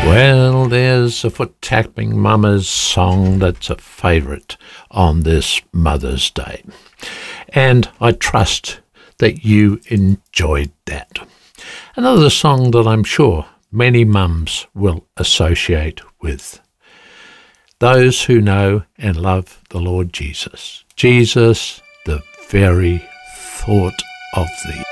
Well, there's a foot-tapping mama's song that's a favourite on this Mother's Day. And I trust that you enjoyed that. Another song that I'm sure many mums will associate with. Those who know and love the Lord Jesus. Jesus, the very thought of thee.